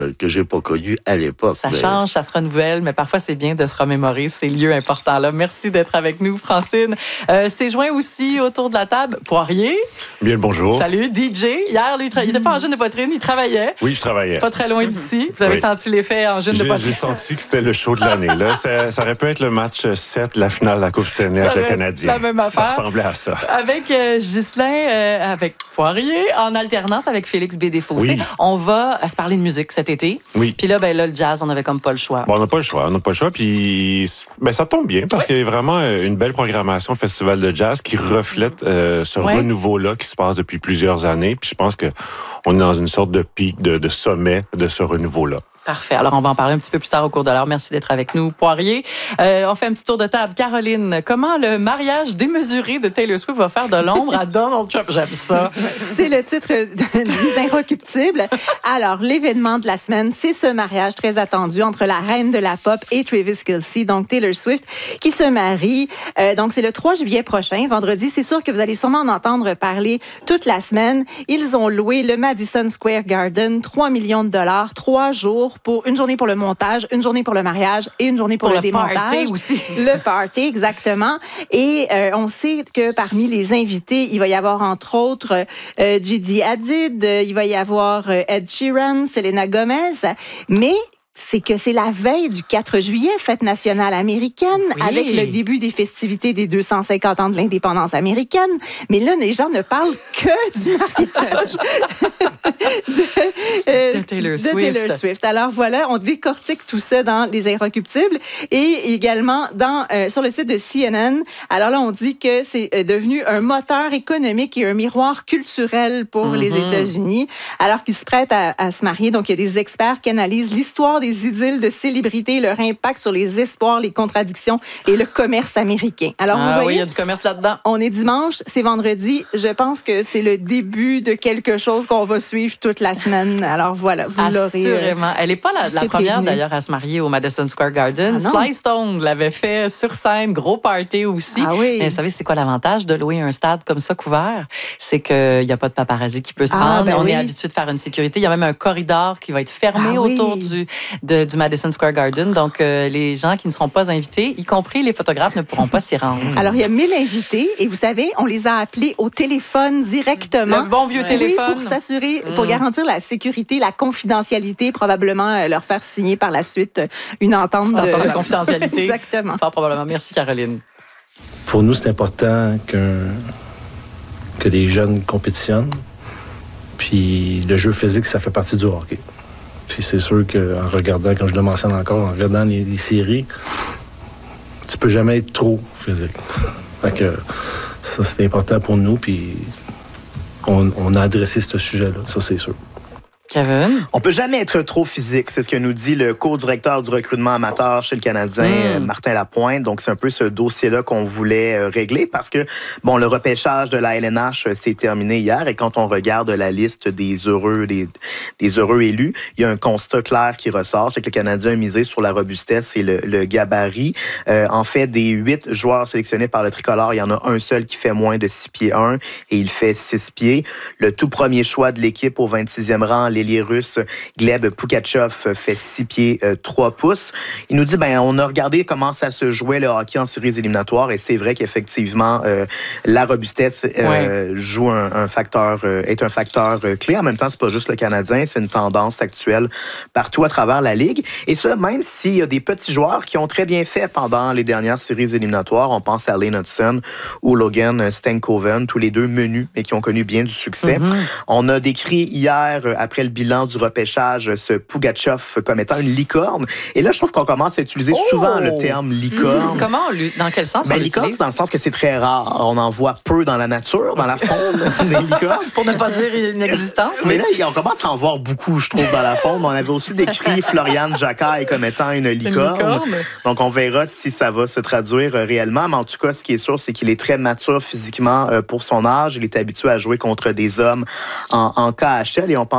que j'ai pas connu à l'époque. Ça change, ça se renouvelle, mais parfois c'est bien de se remémorer ces lieux importants-là. Merci d'être avec nous, Francine. C'est joint aussi autour de la table Poirier. Bien le bonjour. Salut, DJ. Hier, lui, il n'était pas en jeune de poitrine, il travaillait. Oui, je travaillais. Pas très loin d'ici. Vous avez senti l'effet en jeune de poitrine? J'ai senti que c'était le show de l'année. Là. Ça aurait pu être le match 7, la finale de la Coupe Stanley avec le Canadien. La même affaire. Ça ressemblait à ça. Avec Ghislain, avec Poirier, en alternance avec Félix Bédé-Fossé. Oui. On va se parler de musique cet été. Oui. Puis là, le jazz, on n'avait comme pas le choix. Bon, on n'a pas le choix. Puis ça tombe bien parce qu'il y a vraiment une belle programmation festival de jazz qui reflète ce renouveau-là qui se passe depuis plusieurs années. Puis je pense qu'on est dans une sorte de pic, de sommet de ce renouveau-là. Parfait. Alors, on va en parler un petit peu plus tard au cours de l'heure. Merci d'être avec nous, Poirier. On fait un petit tour de table. Caroline, comment le mariage démesuré de Taylor Swift va faire de l'ombre à Donald Trump? J'aime ça. C'est le titre des Inrecuptibles. Alors, l'événement de la semaine, c'est ce mariage très attendu entre la reine de la pop et Travis Kelce, donc Taylor Swift, qui se marie. Donc, c'est le 3 juillet prochain, vendredi. C'est sûr que vous allez sûrement en entendre parler toute la semaine. Ils ont loué le Madison Square Garden, 3 millions de dollars, 3 jours pour une journée pour le montage, une journée pour le mariage et une journée pour le démontage. Party aussi. Le party, exactement. Et on sait que parmi les invités, il va y avoir entre autres Gigi Hadid, il va y avoir Ed Sheeran, Selena Gomez, mais c'est que c'est la veille du 4 juillet, fête nationale américaine, avec le début des festivités des 250 ans de l'indépendance américaine. Mais là, les gens ne parlent que du mariage de Taylor Swift. Alors voilà, on décortique tout ça dans Les Inrecuptibles et également sur le site de CNN. Alors là, on dit que c'est devenu un moteur économique et un miroir culturel pour les États-Unis, alors qu'ils se prêtent à se marier. Donc, il y a des experts qui analysent l'histoire des idylles de célébrités, leur impact sur les espoirs, les contradictions et le commerce américain. Alors, vous voyez, oui, il y a du commerce là-dedans. On est dimanche, c'est vendredi. Je pense que c'est le début de quelque chose qu'on va suivre toute la semaine. Alors voilà, vous l'aurez. Assurément. Elle n'est pas la première, d'ailleurs, à se marier au Madison Square Garden. Sly Stone l'avait fait sur scène, gros party aussi. Ah oui. Mais vous savez, c'est quoi l'avantage de louer un stade comme ça couvert? C'est qu'il n'y a pas de paparazzi qui peut se rendre. Ben on est habitué de faire une sécurité. Il y a même un corridor qui va être fermé autour du Madison Square Garden. Donc, les gens qui ne seront pas invités, y compris les photographes, ne pourront pas s'y rendre. Alors, il y a 1000 invités et vous savez, on les a appelés au téléphone directement. Le bon vieux téléphone. Oui, pour s'assurer, pour garantir la sécurité, la confidentialité, probablement leur faire signer par la suite une entente de confidentialité. Exactement. Fort probablement. Merci, Caroline. Pour nous, c'est important que les jeunes compétitionnent. Puis le jeu physique, ça fait partie du hockey. Puis c'est sûr qu'en regardant, comme je le mentionne encore, en regardant les séries, tu peux jamais être trop physique. Fait que ça, c'est important pour nous, puis on a adressé ce sujet-là, ça c'est sûr. Kevin? On peut jamais être trop physique, c'est ce que nous dit le co-directeur du recrutement amateur chez le Canadien, Martin Lapointe. Donc, c'est un peu ce dossier-là qu'on voulait régler parce que, bon, le repêchage de la LNH s'est terminé hier et quand on regarde la liste des heureux élus, il y a un constat clair qui ressort, c'est que le Canadien a misé sur la robustesse et le gabarit. En fait, des 8 joueurs sélectionnés par le tricolore, il y en a un seul qui fait moins de 6 pieds 1 et il fait 6 pieds. Le tout premier choix de l'équipe au 26e rang, l'ailier russe Gleb Pugachev fait 6 pieds 3 pouces. Il nous dit, on a regardé comment ça se jouait le hockey en séries éliminatoires et c'est vrai qu'effectivement, la robustesse joue est un facteur clé. En même temps, c'est pas juste le Canadien, c'est une tendance actuelle partout à travers la Ligue. Et ça, même s'il y a des petits joueurs qui ont très bien fait pendant les dernières séries éliminatoires, on pense à Lane Hudson ou Logan Stankoven, tous les deux menus, mais qui ont connu bien du succès. On a décrit hier, après le bilan du repêchage, ce Pugachev comme étant une licorne. Et là, je trouve qu'on commence à utiliser souvent le terme licorne. Comment? Dans quel sens on l'utilise? Licorne, c'est dans le sens que c'est très rare. On en voit peu dans la nature, dans la faune des licornes. Pour ne pas dire inexistante. Mais là, on commence à en voir beaucoup, je trouve, dans la faune. On avait aussi décrit Florian Jacquet comme étant une licorne. Donc, on verra si ça va se traduire réellement. Mais en tout cas, ce qui est sûr, c'est qu'il est très mature physiquement pour son âge. Il est habitué à jouer contre des hommes en KHL et on pense qu'il pourra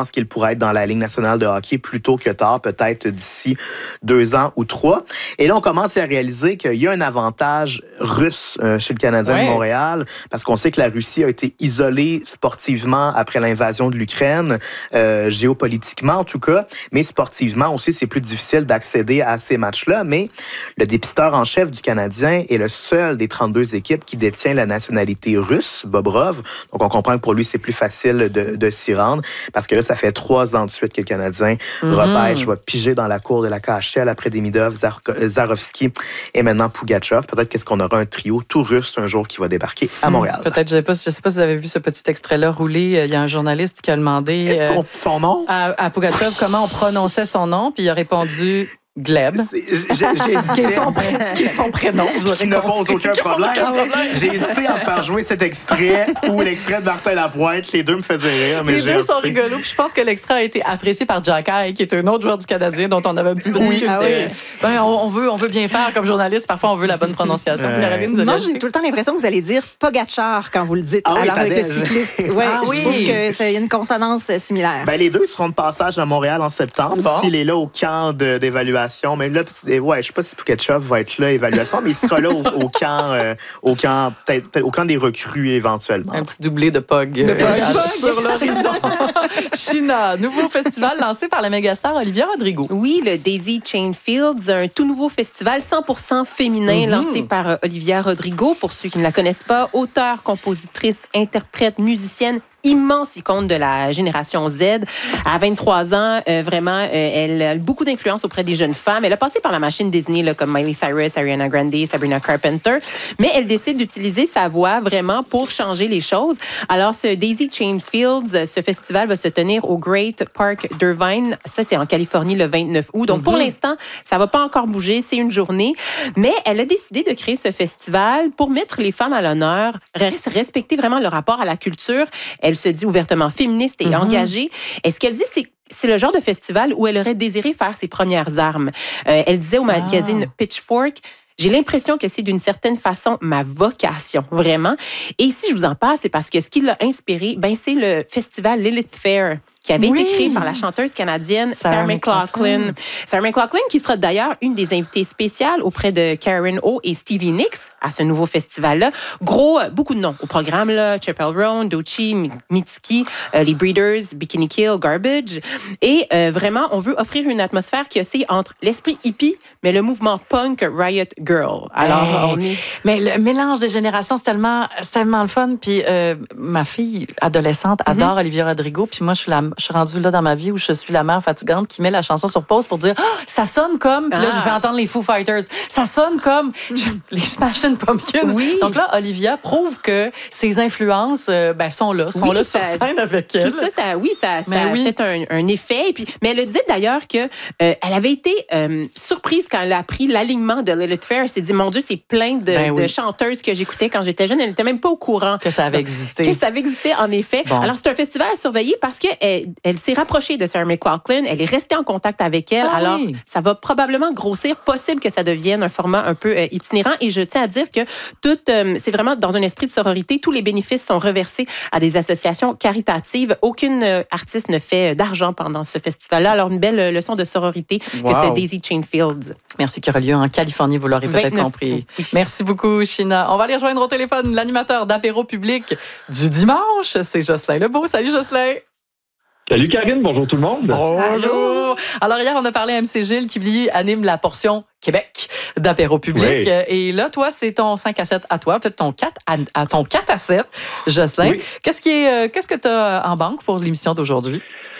pourrait être dans la Ligue nationale de hockey plus tôt que tard, peut-être d'ici 2 ans ou 3. Et là, on commence à réaliser qu'il y a un avantage russe chez le Canadien de Montréal, parce qu'on sait que la Russie a été isolée sportivement après l'invasion de l'Ukraine, géopolitiquement en tout cas, mais sportivement aussi, c'est plus difficile d'accéder à ces matchs-là. Mais le dépisteur en chef du Canadien est le seul des 32 équipes qui détient la nationalité russe, Bobrov. Donc, on comprend que pour lui, c'est plus facile de s'y rendre, parce que là, ça fait 3 ans de suite que le Canadien repêche, va piger dans la cour de la KHL après Demidov, Zarovski et maintenant Pugachev. Peut-être qu'est-ce qu'on aura un trio tout russe un jour qui va débarquer à Montréal. Peut-être, je ne sais pas si vous avez vu ce petit extrait-là rouler. Il y a un journaliste qui a demandé son nom à Pugachev comment on prononçait son nom, puis il a répondu Gleb. Ce qui est son prénom. Qui ne pose aucun problème. J'ai hésité à me faire jouer cet extrait ou l'extrait de Martin Lapointe. Les deux me faisaient rire. Mais les deux sont rigolos. Puis je pense que l'extrait a été apprécié par Jack Hay, qui est un autre joueur du Canadien dont on avait un petit peu discuté. On veut bien faire comme journaliste. Parfois, on veut la bonne prononciation. Caroline, vous avez j'ai tout le temps l'impression que vous allez dire Pogacar quand vous le dites. Alors, avec le cycliste. Je trouve qu'il y a une consonance similaire. Les deux seront de passage à Montréal en septembre. S'il est là au camp d'évaluation. Mais là, je sais pas si Pugachev va être là, évaluation, mais il sera là au camp des recrues éventuellement. Un petit doublé de Pog sur l'horizon. China, nouveau festival lancé par la mégastar Olivia Rodrigo. Oui, le Daisy Chain Fields, un tout nouveau festival 100% féminin lancé par Olivia Rodrigo. Pour ceux qui ne la connaissent pas, auteure, compositrice, interprète, musicienne, immense icône de la génération Z. À 23 ans, vraiment, elle a beaucoup d'influence auprès des jeunes femmes. Elle a passé par la machine Disney, là, comme Miley Cyrus, Ariana Grande, Sabrina Carpenter, mais elle décide d'utiliser sa voix vraiment pour changer les choses. Alors, ce Daisy Chain Fields, ce festival va se tenir au Great Park d'Irvine. Ça, c'est en Californie le 29 août. Donc, pour l'instant, ça va pas encore bouger. C'est une journée. Mais elle a décidé de créer ce festival pour mettre les femmes à l'honneur, respecter vraiment le rapport à la culture. Elle se dit ouvertement féministe et engagée. Et ce qu'elle dit, c'est le genre de festival où elle aurait désiré faire ses premières armes. Elle disait au magazine Pitchfork, j'ai l'impression que c'est d'une certaine façon ma vocation, vraiment. Et si je vous en parle, c'est parce que ce qui l'a inspiré, c'est le festival Lilith Fair, qui avait été créé par la chanteuse canadienne Sarah McLachlan. Sarah McLachlan, qui sera d'ailleurs une des invitées spéciales auprès de Karen O et Stevie Nicks à ce nouveau festival-là. Beaucoup de noms au programme, là, Chappell Roan, Doechii, Mitski, les Breeders, Bikini Kill, Garbage. Et vraiment, on veut offrir une atmosphère qui oscille entre l'esprit hippie, mais le mouvement punk Riot Girl. Alors, Mais le mélange des générations, c'est tellement le fun. Puis ma fille adolescente adore Olivia Rodrigo. Puis moi, je suis rendue là dans ma vie où je suis la mère fatigante qui met la chanson sur pause pour dire ça sonne comme. Puis là, je vais entendre les Foo Fighters. Ça sonne comme les Smashing Pumpkins. Oui. Donc là, Olivia prouve que ses influences sont là sur scène avec elle. Tout ça, ça a fait un effet. Et puis, mais elle disait d'ailleurs que elle avait été surprise quand elle a appris l'alignement de Lilith Fair. Elle s'est dit, mon Dieu, c'est plein de chanteuses que j'écoutais quand j'étais jeune. Elle n'était même pas au courant que ça avait existé. Que ça avait existé, en effet. Bon. Alors, c'est un festival à surveiller parce qu'elle s'est rapprochée de Sarah McLachlan. Elle est restée en contact avec elle. Alors, ça va probablement grossir. Possible que ça devienne un format un peu itinérant. Et je tiens à dire que c'est vraiment dans un esprit de sororité. Tous les bénéfices sont reversés à des associations caritatives. Aucune artiste ne fait d'argent pendant ce festival-là. Alors, une belle leçon de sororité que ce Daisy Chain Fields. Merci, qui aura lieu en Californie, vous l'aurez peut-être compris. Oui. Merci beaucoup, China. On va aller rejoindre au téléphone l'animateur d'apéro public du dimanche. C'est Jocelyn Lebeau. Salut, Jocelyn. Salut, Karine. Bonjour tout le monde. Bonjour. Alors, hier, on a parlé à MC Gilles qui anime la portion Québec d'apéro public. Oui. Et là, toi, c'est ton 5 à 7 à toi. En fait, ton 4 à 7, Jocelyn. Oui. Qu'est-ce que tu as en banque pour l'émission d'aujourd'hui?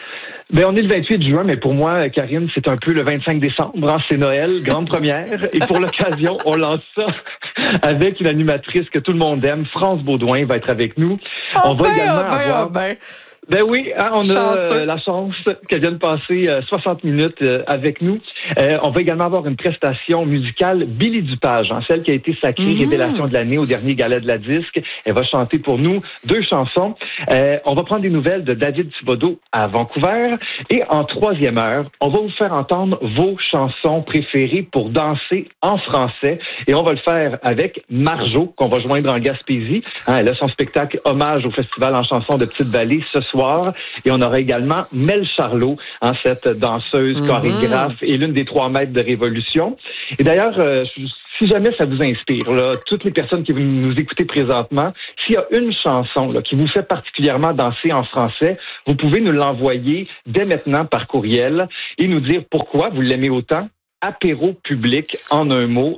On est le 28 juin, mais pour moi, Karine, c'est un peu le 25 décembre. C'est Noël, grande première. Et pour l'occasion, on lance ça avec une animatrice que tout le monde aime. France Baudouin va être avec nous. On va également avoir... Ben oui, on a la chance qu'elle vienne passer 60 minutes avec nous. On va également avoir une prestation musicale, Billy Dupage, celle qui a été sacrée révélation de l'année au dernier gala de la disque. Elle va chanter pour nous 2 chansons. On va prendre des nouvelles de David Thibodeau à Vancouver. Et en 3e heure, on va vous faire entendre vos chansons préférées pour danser en français. Et on va le faire avec Marjo, qu'on va joindre en Gaspésie. Elle a son spectacle hommage au Festival en chansons de Petite-Vallée ce soir. Et on aura également Mel Charlot, cette danseuse, chorégraphe et l'une des 3 maîtres de Révolution. Et d'ailleurs, si jamais ça vous inspire, là, toutes les personnes qui nous écoutez présentement, s'il y a une chanson là, qui vous fait particulièrement danser en français, vous pouvez nous l'envoyer dès maintenant par courriel et nous dire pourquoi vous l'aimez autant. Apéro public en un mot,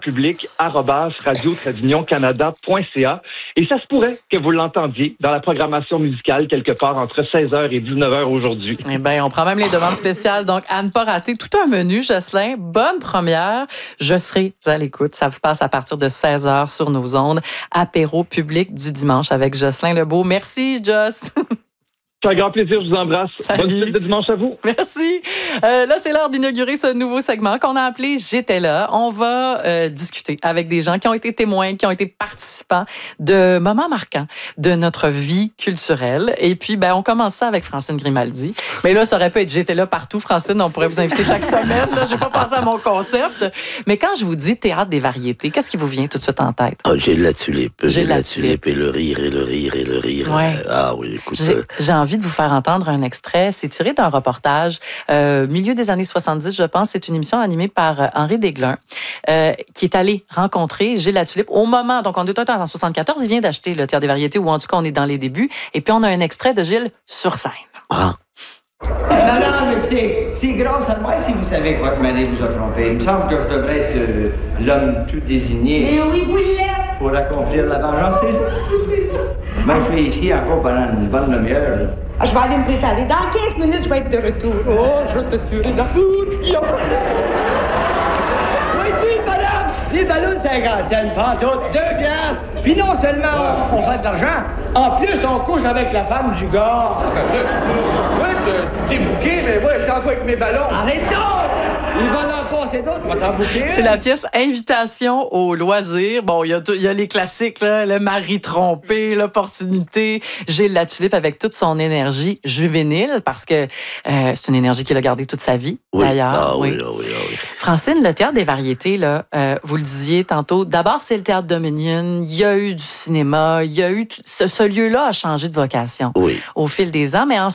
apéropublic@radio-canada.ca. Et ça se pourrait que vous l'entendiez dans la programmation musicale quelque part entre 16h et 19h aujourd'hui. Eh bien, on prend même les demandes spéciales. Donc, à ne pas rater tout un menu, Jocelyn. Bonne première. Je serai à l'écoute. Ça se passe à partir de 16h sur nos ondes. Apéro public du dimanche avec Jocelyn Lebeau. Merci, Joss. C'est un grand plaisir, je vous embrasse. Salut. Bonne fête de dimanche à vous. Merci. Là, c'est l'heure d'inaugurer ce nouveau segment qu'on a appelé J'étais là. On va discuter avec des gens qui ont été témoins, qui ont été participants de moments marquants de notre vie culturelle. Et puis, on commence ça avec Francine Grimaldi. Mais là, ça aurait pu être J'étais là partout, Francine. On pourrait vous inviter chaque semaine. Je n'ai pas pensé à mon concept. Mais quand je vous dis théâtre des variétés, qu'est-ce qui vous vient tout de suite en tête? J'ai de la tulipe. J'ai de la tulipe et le rire, et le rire, et le rire. Ouais. Ah oui, écoute. J'ai envie de vous faire entendre un extrait. C'est tiré d'un reportage milieu des années 70, je pense. C'est une émission animée par Henri Desglin qui est allé rencontrer Gilles Latulippe au moment, donc on est en 74, il vient d'acheter le Théâtre des variétés, ou en tout cas on est dans les débuts. Et puis on a un extrait de Gilles sur scène. Ah. Madame, écoutez, c'est grâce à moi si vous savez que votre mari vous a trompé. Il me semble que je devrais être l'homme tout désigné. Mais oui, vous l'êtes! Pour accomplir la vengeance, c'est ça. Moi, je suis ici encore pendant une bonne demi-heure. Je vais aller me préparer. Dans 15 minutes, je vais être de retour. Oh, je te tuerai d'amour. Vois-tu, madame? Les ballons de 50 cents, pantoute, 2 piastres. Puis non seulement on fait de l'argent, en plus on couche avec la femme du gars. Ouais, tu t'es bouqué, mais moi, je suis encore avec mes ballons. Arrête donc! Il va en passer d'autres, on va t'en bouquer. C'est la pièce Invitation au loisir. Bon, il y a les classiques, là, le mari trompé, l'opportunité. Gilles Latulippe avec toute son énergie juvénile, parce que c'est une énergie qu'il a gardée toute sa vie, d'ailleurs. Ah, oui. Francine, le Théâtre des variétés, là, vous le disiez tantôt, d'abord, c'est le Théâtre Dominion. Il y a eu du cinéma. Il y a eu... Ce lieu-là a changé de vocation au fil des ans. Mais en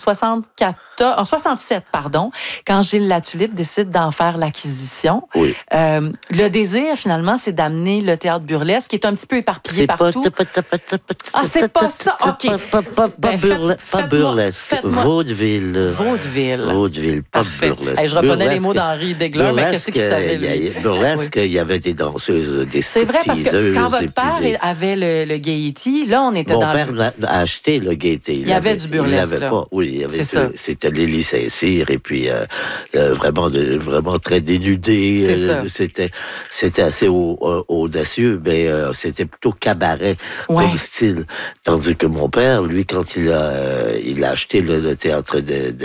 67, quand Gilles Latulippe décide d'en faire l'acquisition, le désir, finalement, c'est d'amener le théâtre burlesque, qui est un petit peu éparpillé partout. C'est pas ça? OK. Pas burlesque. Vaudeville. Vaudeville, pas burlesque. Hey, je reprenais les mots d'Henri Desglin, mais qu'est-ce qu'il savait, lui? Burlesque, il y avait des danseuses, des C'est vrai, parce que quand votre père avait le Gaiety, là, on était Mon père a acheté le Gaiety. Il y avait du burlesque, il l'avait pas. Oui, il y avait c'était Lily Saint-Cyr, et puis vraiment très dénudé. C'était assez audacieux, mais c'était plutôt cabaret comme style. Tandis que mon père, lui, quand il a acheté le théâtre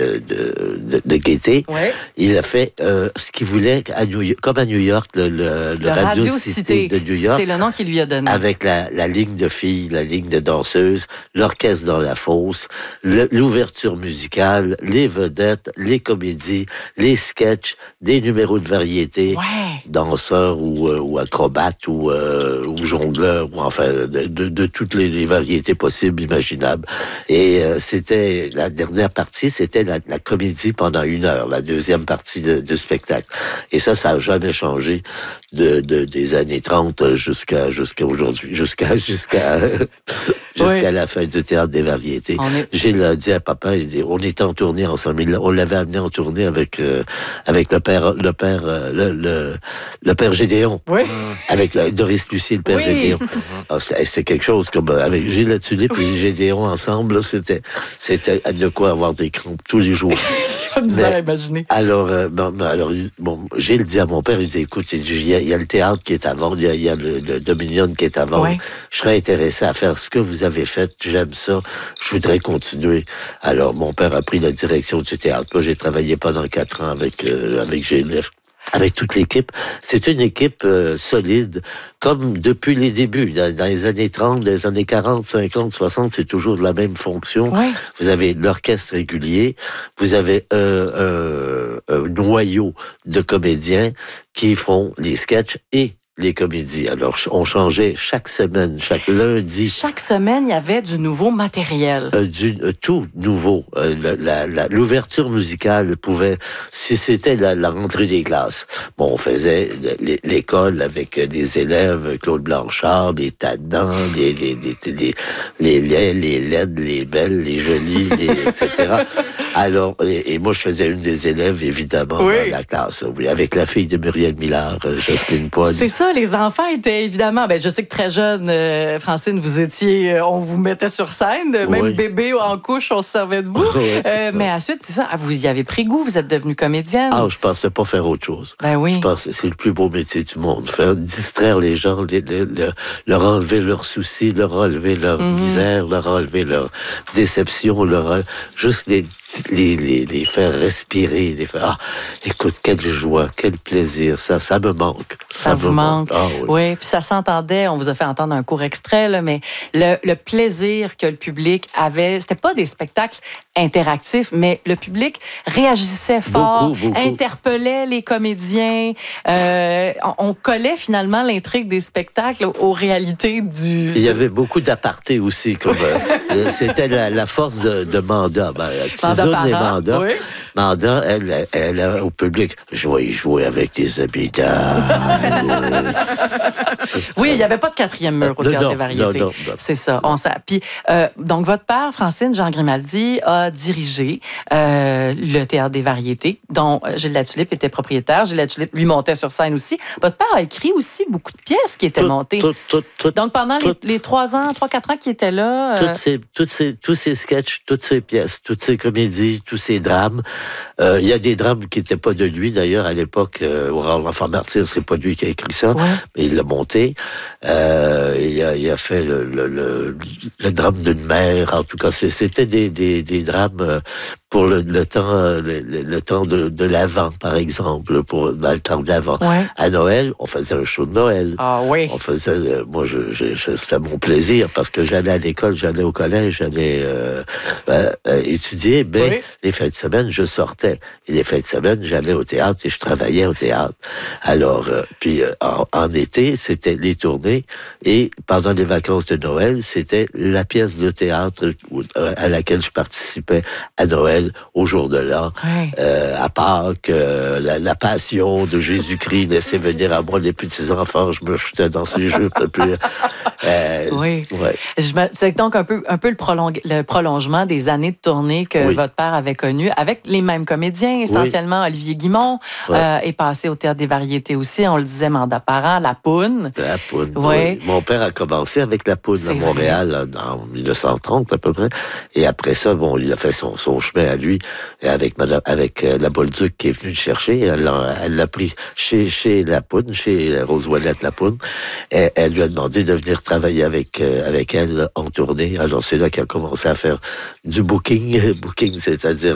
de Gaieté, il a fait ce qu'il voulait, comme à New York, le Radio Cité de New York. C'est le nom qu'il lui a donné. Avec la ligne de filles, la ligne de danseuses, l'orchestre dans la fosse, l'ouverture musicale, les vedettes, les comédies, les sketchs, des numéros de variété, danseurs ou acrobates ou jongleurs, ou enfin de toutes les variétés possibles, imaginables. Et c'était la dernière partie, c'était la comédie pendant 1 heure, la deuxième partie du spectacle. Et ça n'a jamais changé des années 30 jusqu'à aujourd'hui, jusqu'à la fin du Théâtre des variétés. Gilles dit à papa, on était en tournée ensemble. On l'avait amené en tournée avec le père Gédéon. Oui. Avec Doris Lucie, le père Gédéon. Alors, c'est quelque chose comme avec Gilles Latulippe et Gédéon ensemble, là, c'était de quoi avoir des crampes tous les jours. J'ai misère à imaginer. Alors, Gilles dit à mon père, il dit, écoute, il y a le théâtre qui est à vendre, il y a le Dominion qui est à vendre. Je serais intéressé à faire ce que vous avez fait, j'aime ça, je voudrais continuer. Alors, mon père a pris la direction du théâtre. Moi, j'ai travaillé pendant 4 ans avec Gilles. avec toute l'équipe. C'est une équipe solide, comme depuis les débuts. Dans les années 30, dans les années 40, 50, 60, c'est toujours de la même fonction. Oui. Vous avez l'orchestre régulier, vous avez un noyau de comédiens qui font les sketchs et les comédies. Alors, on changeait chaque semaine, chaque lundi. Chaque semaine, il y avait du nouveau matériel. Tout nouveau. L'ouverture musicale pouvait, si c'était la rentrée des classes, bon, on faisait l'école avec les élèves, Claude Blanchard, les tannants, les laids, les laides, les belles, les jolies, etc. Alors, et moi, je faisais une des élèves, évidemment, dans la classe. Oui, avec la fille de Muriel Millard, Jocelyne Paul. C'est ça, les enfants étaient évidemment... je sais que très jeune, Francine, vous étiez... on vous mettait sur scène, même bébé en couche, on se servait debout. Mais ensuite, c'est ça, vous y avez pris goût, vous êtes devenue comédienne. Ah, je pensais pas faire autre chose. Ben oui. Je pensais, c'est le plus beau métier du monde. Faire distraire les gens, leur enlever leurs soucis, leur enlever leur misère, leur enlever leur déception, juste les faire respirer, les faire... Ah, écoute, quelle joie, quel plaisir, ça me manque. Ça vous manque. Ah, oui, puis ça s'entendait, on vous a fait entendre un court extrait, là, mais le plaisir que le public avait, c'était pas des spectacles interactifs, mais le public réagissait fort, beaucoup. interpellait les comédiens, on collait finalement l'intrigue des spectacles aux réalités du... Il y avait beaucoup d'apartés aussi, comme c'était la force de Manda. Manda, oui. Manda, elle au public, je vais y jouer avec des habitants. Oui, il n'y avait pas de quatrième mur au Théâtre des Variétés. Non. C'est ça. Puis, donc, votre père, Francine, Jean Grimaldi, a dirigé le Théâtre des Variétés, dont Gilles Latulippe était propriétaire. Gilles Latulippe, lui, montait sur scène aussi. Votre père a écrit aussi beaucoup de pièces qui étaient montées. Donc, pendant les 3-4 ans qu'il était là... Tous ces sketchs, toutes ces pièces, toutes ces comédies, tous ces drames. Il y a des drames qui n'étaient pas de lui, d'ailleurs, à l'époque. L'Enfant martyr, c'est pas lui qui a écrit ça, mais il l'a monté. Il a fait le drame d'une mère. En tout cas, c'était des drames pour le temps de l'Avent, par exemple, dans le temps de l'Avent. Ouais. À Noël, on faisait un show de Noël. Ah oui. On faisait, moi, c'était mon plaisir parce que j'allais à l'école, j'allais au collège, j'allais étudier, mais les fins de semaine, je sortais. Et les fins de semaine, j'allais au théâtre et je travaillais au théâtre. Alors, puis en été, c'était les tournées et pendant les vacances de Noël, c'était la pièce de théâtre à laquelle je participais à Noël, au jour de l'an, à Pâques, la passion de Jésus-Christ, laissez venir à moi les petits-enfants, je me jetais dans ses jupes. Oui. C'est donc un peu le prolongement des années de tournée que votre père avait connues, avec les mêmes comédiens, essentiellement. Olivier Guimond est passé au Théâtre des Variétés aussi, on le disait, Manda Parent, La Poune. La Poune, oui. Mon père a commencé avec La Poune à Montréal en 1930 à peu près. Et après ça, il a fait son chemin à lui, et avec la Bolduc qui est venue le chercher. Elle l'a pris chez La Poune, chez Rose Ouellette La Poune. Et elle lui a demandé de venir travailler avec elle en tournée. Alors c'est là qu'elle a commencé à faire du booking, c'est-à-dire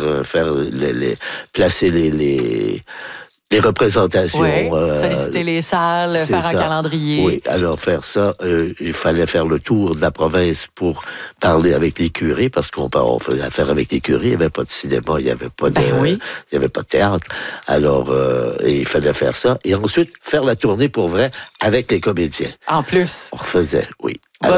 placer les représentations. Solliciter les salles, faire un calendrier. Oui, alors faire ça, il fallait faire le tour de la province pour parler avec les curés, parce qu'on faisait affaire avec les curés, il n'y avait pas de cinéma, il n'y avait pas de théâtre. Alors, il fallait faire ça. Et ensuite, faire la tournée pour vrai avec les comédiens. En plus. On faisait, oui.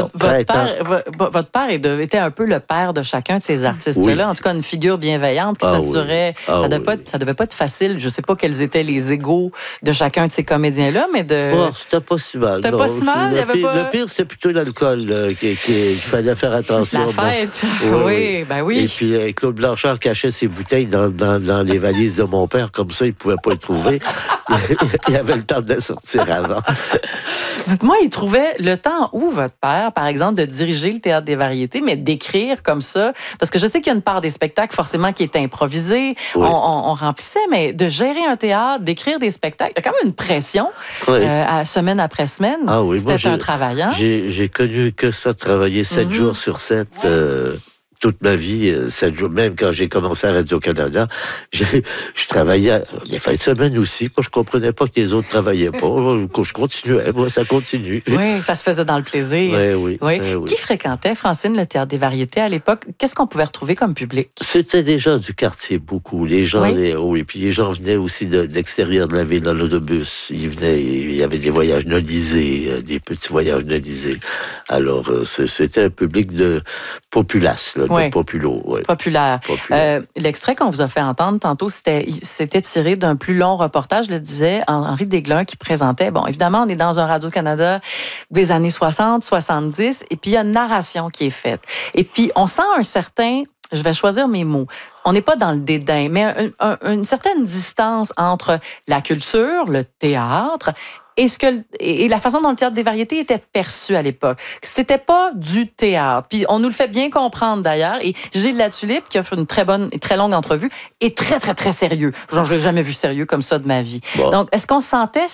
Votre père était un peu le père de chacun de ces artistes-là. En tout cas, une figure bienveillante qui s'assurait. Ça devait pas être facile. Je sais pas quels étaient les égos de chacun de ces comédiens-là, mais c'était pas si mal. C'était pas si mal. Le pire, c'était plutôt l'alcool qu'il fallait faire attention. La fête. Ben oui. Et puis, Claude Blanchard cachait ses bouteilles dans les valises de mon père. Comme ça, il pouvait pas les trouver. Il avait le temps de les sortir avant. Dites-moi, il trouvait le temps où votre père, par exemple, de diriger le Théâtre des Variétés, mais d'écrire comme ça? Parce que je sais qu'il y a une part des spectacles, forcément, qui est improvisée. Oui. On remplissait, mais de gérer un théâtre, d'écrire des spectacles, il y a quand même une pression, semaine après semaine. Ah oui, c'était un travail, hein? J'ai connu que ça, travailler 7 jours sur 7, toute ma vie, 7 jours, même quand j'ai commencé à Radio-Canada, je travaillais les fins de semaine aussi. Moi, je comprenais pas que les autres travaillaient pas. Je continuais, moi, ça continue. Oui, ça se faisait dans le plaisir. Oui. Qui fréquentait, Francine, le Théâtre des Variétés à l'époque? Qu'est-ce qu'on pouvait retrouver comme public? C'était des gens du quartier, beaucoup. Les gens, puis les gens venaient aussi de l'extérieur de la ville, dans l'autobus. Il y avait des voyages nolisés, des petits voyages nolisés. Alors, c'était un public de populace, là, de populo. Ouais. Populaire. L'extrait qu'on vous a fait entendre tantôt, c'était tiré d'un plus long reportage, le disait Henri Desglun, qui présentait, bon, évidemment, on est dans un Radio-Canada des années 60, 70, et puis il y a une narration qui est faite. Et puis, on sent un certain... Je vais choisir mes mots. On n'est pas dans le dédain, mais une certaine distance entre la culture, le théâtre, et la façon dont le Théâtre des Variétés était perçu à l'époque. C'était pas du théâtre. Puis on nous le fait bien comprendre d'ailleurs. Et Gilles Latulippe, qui a fait une très bonne et très longue entrevue, est très, très, très sérieux. Genre, je l'ai jamais vu sérieux comme ça de ma vie. Bon. Donc, est-ce qu'on sentait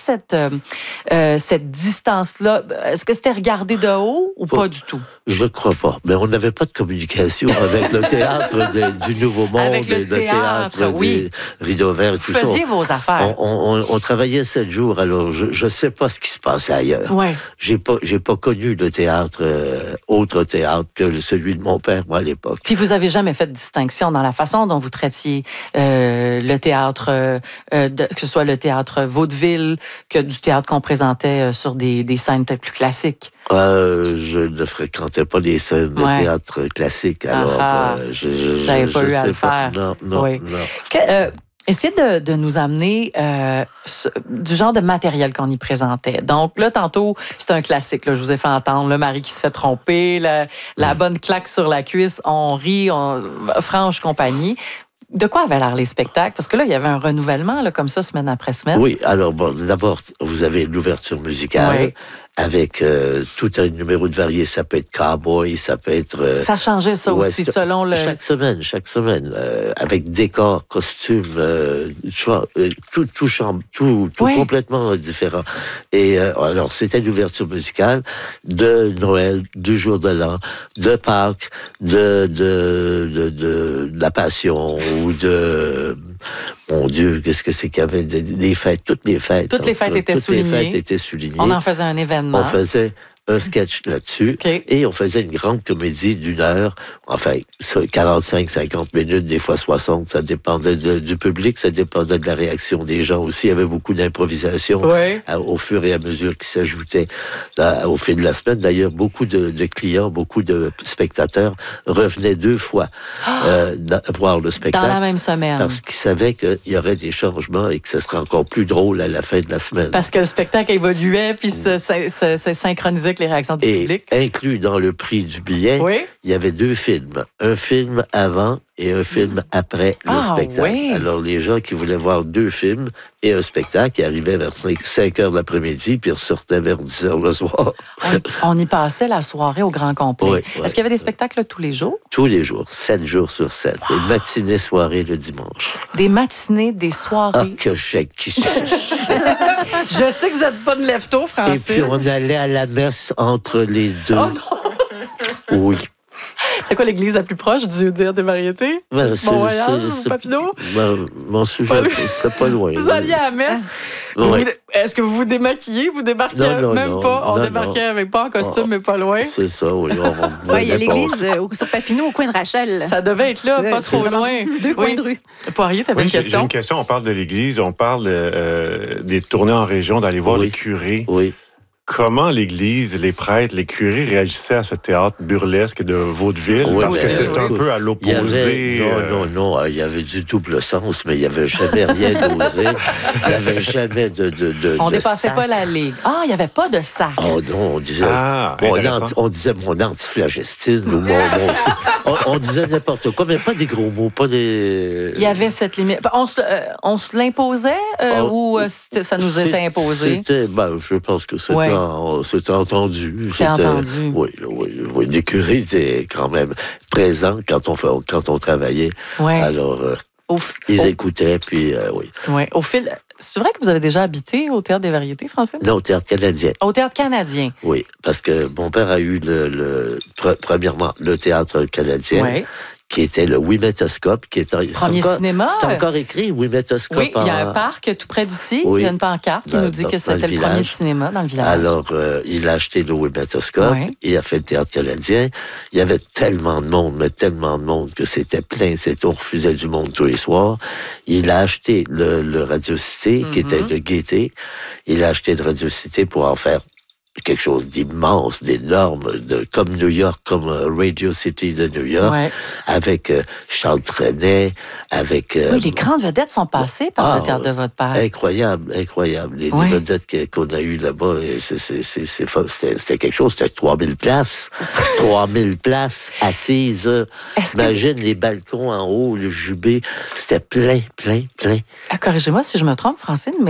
cette distance-là? Est-ce que c'était regardé de haut ou pas du tout? Je crois pas. Mais on n'avait pas de communication avec le théâtre du Nouveau Monde, avec le théâtre des Rideaux Verts et tout ça. Vous faisiez vos affaires. On travaillait 7 jours, alors je sais pas ce qui se passait ailleurs. Ouais. J'ai pas connu le théâtre, autre théâtre que celui de mon père, moi, à l'époque. Puis vous avez jamais fait de distinction dans la façon dont vous traitiez le théâtre, que ce soit le théâtre vaudeville, que du théâtre qu'on présentait sur des scènes peut-être plus classiques. Je ne fréquentais pas les scènes de théâtre classique, alors je n'avais pas eu à le pas. faire. Non. Essayez de nous amener du genre de matériel qu'on y présentait. Donc là, tantôt, c'est un classique. Là, je vous ai fait entendre le mari qui se fait tromper, la bonne claque sur la cuisse, on rit, franche compagnie. De quoi avaient l'air les spectacles? Parce que là, il y avait un renouvellement, là, comme ça, semaine après semaine. Oui, alors bon, d'abord, vous avez l'ouverture musicale avec tout un numéro de variété. Ça peut être cowboy, ça peut être... ça changeait ça aussi, selon le... Chaque semaine, avec décor, costume, tout complètement différent. Et alors, c'était l'ouverture musicale de Noël, du jour de l'an, de Pâques, de la Passion ou de... Mon Dieu, qu'est-ce que c'est qu'il y avait des fêtes, toutes les fêtes. Toutes les fêtes étaient soulignées. On en faisait un événement. On faisait un sketch là-dessus et on faisait une grande comédie d'1 heure, enfin 45-50 minutes, des fois 60, ça dépendait du public, ça dépendait de la réaction des gens aussi. Il y avait beaucoup d'improvisation au fur et à mesure qui s'ajoutait au fil de la semaine. D'ailleurs, beaucoup de clients, beaucoup de spectateurs revenaient 2 fois voir le spectacle. Dans la même semaine. Parce qu'ils savaient qu'il y aurait des changements et que ce serait encore plus drôle à la fin de la semaine. Parce que le spectacle évoluait puis se synchronisait avec les réactions du public. Inclus dans le prix du billet, il y avait 2 films. Un film avant et un film après le spectacle. Oui. Alors, les gens qui voulaient voir 2 films et un spectacle, ils arrivaient vers 5 heures de l'après-midi, puis ils ressortaient vers 10 heures le soir. On y passait la soirée au grand complet. Est-ce qu'il y avait des spectacles là, tous les jours? Tous les jours, 7 jours sur 7. Wow. Des matinées, soirées le dimanche. Des matinées, des soirées. Ah, que qui cherche. Je sais que vous n'êtes pas de lève-tôt, Francine. Et puis, on allait à la messe entre les 2. Oh non! Oui. C'est quoi l'église la plus proche du Théâtre des Variétés? Mont-Royal, Papineau? M'en souviens, c'était pas loin. Vous alliez à la messe? Est-ce que vous vous démaquillez? Vous débarquez même pas? On débarquait avec pas en costume, mais pas loin. C'est ça, oui. Il y a l'église sur Papineau, au coin de Rachel. Ça devait être là, pas trop loin. 2 coins de rue. Poirier, t'avais une question? J'ai une question. On parle de l'église, on parle des tournées en région, d'aller voir les curés. Oui. Comment l'Église, les prêtres, les curés réagissaient à ce théâtre burlesque de vaudeville? Parce que c'est un peu à l'opposé. Non. Il y avait du double sens, mais il n'y avait jamais rien d'osé. Il n'y avait jamais de on ne dépassait pas la ligue. Il n'y avait pas de sac. Oh non, on disait... on disait mon antiflagestine ou on disait n'importe quoi, mais pas des gros mots, pas des... Il y avait cette limite. On se l'imposait ou ça nous était imposé? Je pense que c'était entendu. C'était entendu. Oui. Les curés étaient quand même présents quand on travaillait. Ouais. Alors... Ils écoutaient, puis oui. Oui. Au fil... C'est vrai que vous avez déjà habité au Théâtre des Variétés, Francine? Non, au Théâtre canadien. Au Théâtre canadien. Oui, parce que mon père a eu premièrement le Théâtre canadien. Oui. Qui était le Wimetoscope, qui était cinéma. C'est encore écrit Wimetoscope. Oui, il y a un parc tout près d'ici. Oui. Il y a une pancarte qui nous dit que c'était le premier cinéma dans le village. Alors, il a acheté le Wimetoscope. Oui. Il a fait le Théâtre canadien. Il y avait tellement de monde, que c'était plein. On refusait du monde tous les soirs. Il a acheté le Radio Cité, qui était de Gaîté. Il a acheté le Radio Cité pour en faire quelque chose d'immense, d'énorme, comme New York, comme Radio City de New York, avec Charles Trenet, avec... oui, les grandes vedettes sont passées par le théâtre de votre père. Incroyable. Les vedettes qu'on a eues là-bas, c'était quelque chose, c'était 3000 places. 3000 places assises. Imagine les balcons en haut, le jubé, c'était plein. Corrigez-moi si je me trompe, Francine, mais